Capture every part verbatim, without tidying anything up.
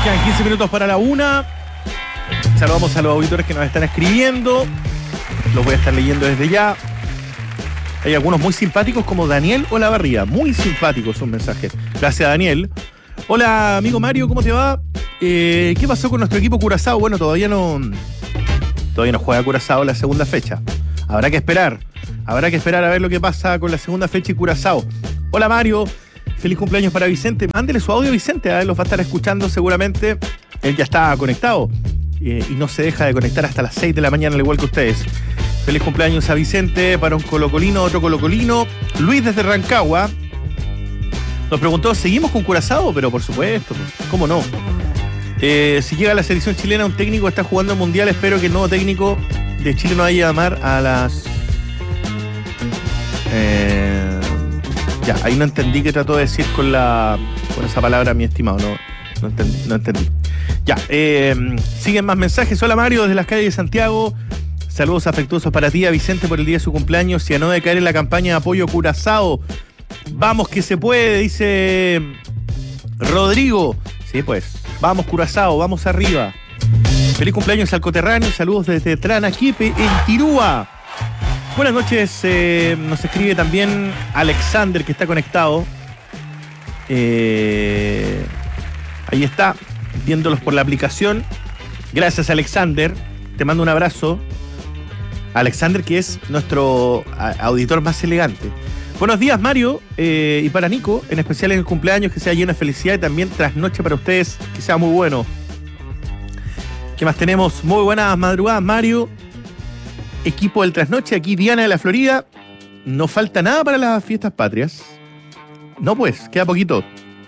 Quedan quince minutos para la una. Saludamos a los auditores que nos están escribiendo. Los voy a estar leyendo desde ya. Hay algunos muy simpáticos como Daniel Olavarría. Muy simpáticos sus mensajes. Gracias, Daniel. Hola, amigo Mario, ¿cómo te va? Eh, ¿Qué pasó con nuestro equipo Curazao? Bueno, todavía no... Todavía no juega Curazao la segunda fecha. Habrá que esperar. Habrá que esperar a ver lo que pasa con la segunda fecha y Curazao. Hola, Mario. Feliz cumpleaños para Vicente. Mándele su audio a Vicente. A ver, los va a estar escuchando seguramente. Él ya está conectado. Eh, y no se deja de conectar hasta las seis de la mañana, al igual que ustedes. Feliz cumpleaños a Vicente, para un colocolino, otro colocolino. Luis desde Rancagua nos preguntó, ¿seguimos con Curazao? Pero por supuesto, ¿cómo no? Eh, si llega a la selección chilena un técnico que está jugando el mundial, espero que el nuevo técnico de Chile no vaya a llamar a las... Eh, ya, ahí no entendí qué trató de decir con la con esa palabra, mi estimado. No, no entendí. No entendí. Ya, eh, siguen más mensajes. Hola, Mario, desde las calles de Santiago. Saludos afectuosos para ti, a Vicente, por el día de su cumpleaños y a no decaer en la campaña de apoyo Curazao. Vamos que se puede, dice Rodrigo. Sí, pues, vamos Curazao, vamos arriba. Feliz cumpleaños al coterráneo, saludos desde Tranaquipe, en Tirúa. Buenas noches, eh, nos escribe también Alexander, que está conectado. Eh, ahí está, viéndolos por la aplicación. Gracias, Alexander, te mando un abrazo. Alexander, que es nuestro auditor más elegante. Buenos días, Mario, eh, y para Nico, en especial en el cumpleaños, que sea lleno de felicidad y también trasnoche para ustedes, que sea muy bueno. ¿Qué más tenemos? Muy buenas madrugadas, Mario. Equipo del trasnoche, aquí Diana de la Florida. No falta nada para las fiestas patrias. No, pues, queda poquito.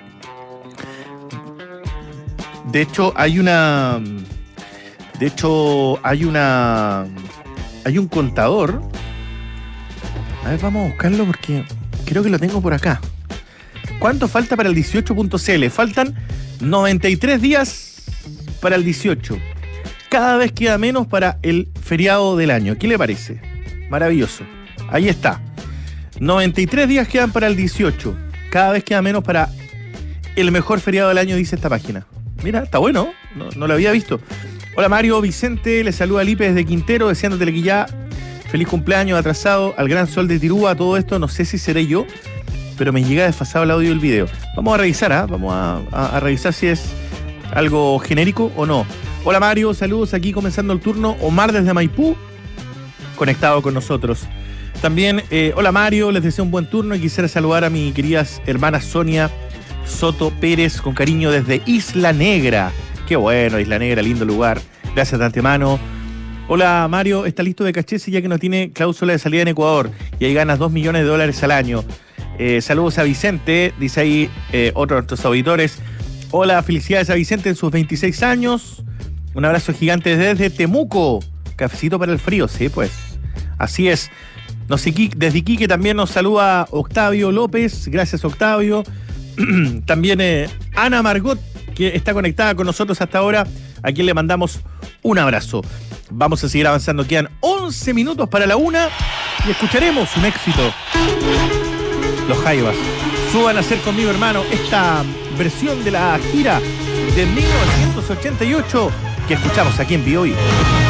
De hecho, hay una... De hecho, hay una... Hay un contador. A ver, vamos a buscarlo porque creo que lo tengo por acá. ¿Cuánto falta para el dieciocho punto c l? Faltan noventa y tres días para el dieciocho. Cada vez queda menos para el feriado del año. ¿Qué le parece? Maravilloso. Ahí está. noventa y tres días quedan para el dieciocho. Cada vez queda menos para el mejor feriado del año, dice esta página. Mira, está bueno. No, no lo había visto. Hola, Mario, Vicente. Le saluda Lipe desde Quintero, deseándole que ya feliz cumpleaños atrasado al gran sol de Tirúa. Todo esto no sé si seré yo, pero me llega desfasado el audio del video. Vamos a revisar, ¿ah? ¿eh? Vamos a, a, a revisar si es algo genérico o no. Hola, Mario, saludos, aquí comenzando el turno. Omar desde Maipú, conectado con nosotros. También, eh, hola, Mario, les deseo un buen turno y quisiera saludar a mi querida hermana Sonia Soto Pérez, con cariño desde Isla Negra. Qué bueno, Isla Negra, lindo lugar. Gracias de antemano. Hola, Mario, está listo de cachés ya que no tiene cláusula de salida en Ecuador y ahí ganas dos millones de dólares al año. Eh, saludos a Vicente, dice ahí eh, otro de nuestros auditores. Hola, felicidades a Vicente en sus veintiséis años. Un abrazo gigante desde Temuco. Cafecito para el frío, sí, pues. Así es. No sé, desde Iquique también nos saluda Octavio López. Gracias, Octavio. También eh, Ana Margot, que está conectada con nosotros hasta ahora, a quien le mandamos un abrazo. Vamos a seguir avanzando. Quedan once minutos para la una y escucharemos un éxito. Los Jaivas. Suban a hacer conmigo, hermano, esta versión de la gira de mil novecientos ochenta y ocho que escuchamos aquí en B O I.